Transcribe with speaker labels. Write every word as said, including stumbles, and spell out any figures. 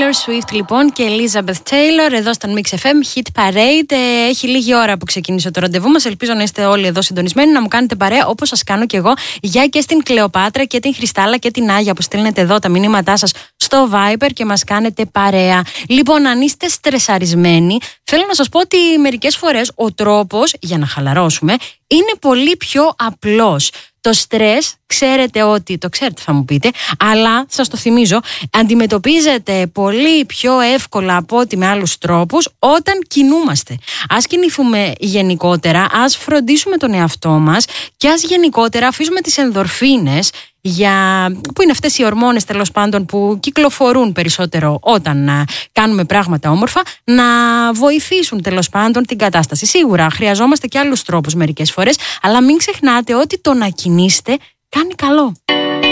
Speaker 1: Taylor Swift λοιπόν και Elizabeth Taylor εδώ στον Mix εφ εμ Hit Parade. Έχει λίγη ώρα που ξεκίνησε το ραντεβού μας. Ελπίζω να είστε όλοι εδώ συντονισμένοι, να μου κάνετε παρέα όπως σας κάνω και εγώ. Γεια και στην Κλεοπάτρα και την Χριστάλα και την Άγια που στέλνετε εδώ τα μηνύματά σας στο Viber και μας κάνετε παρέα. Λοιπόν, αν είστε στρεσαρισμένοι, θέλω να σας πω ότι μερικές φορές ο τρόπος για να χαλαρώσουμε είναι πολύ πιο απλός. Το στρες, ξέρετε ότι, το ξέρετε θα μου πείτε, αλλά σας το θυμίζω, αντιμετωπίζεται πολύ πιο εύκολα από ό,τι με άλλους τρόπους όταν κινούμαστε. Ας κινηθούμε γενικότερα, ας φροντίσουμε τον εαυτό μας και ας γενικότερα αφήσουμε τις ενδορφίνες, για... που είναι αυτές οι ορμόνες τέλος πάντων που κυκλοφορούν περισσότερο όταν α, κάνουμε πράγματα όμορφα, να βοηθήσουν τέλος πάντων την κατάσταση. Σίγουρα χρειαζόμαστε και άλλους τρόπους μερικές φορές, αλλά μην ξεχνάτε ότι το να κινείστε κάνει καλό.